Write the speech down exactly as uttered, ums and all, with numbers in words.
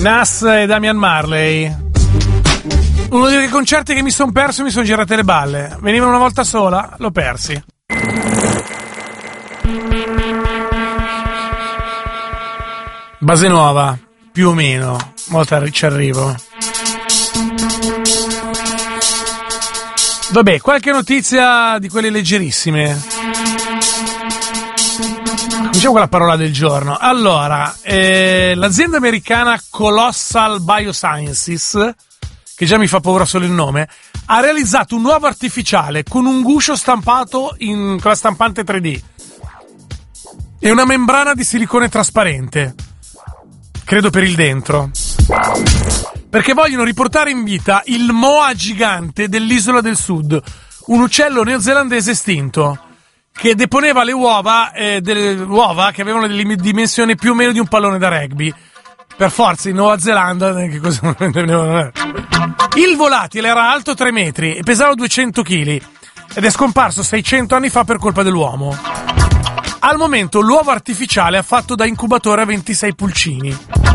Nas e Damian Marley. Uno dei concerti che mi sono perso e mi sono girate le balle. Venivano una volta sola, l'ho persi. Base nuova, più o meno. Molto ci arrivo. Vabbè, qualche notizia di quelle leggerissime. Diciamo quella parola del giorno. Allora, eh, l'azienda americana Colossal Biosciences, che già mi fa paura solo il nome, ha realizzato un uovo artificiale con un guscio stampato in, con la stampante tre D e una membrana di silicone trasparente, credo per il dentro, perché vogliono riportare in vita il moa gigante dell'isola del sud, un uccello neozelandese estinto che deponeva le uova, eh, delle uova che avevano delle dimensioni più o meno di un pallone da rugby. Per forza in Nuova Zelanda, che cosa il volatile era alto tre metri e pesava duecento chili ed è scomparso seicento anni fa per colpa dell'uomo. Al momento l'uovo artificiale è fatto da incubatore a ventisei pulcini.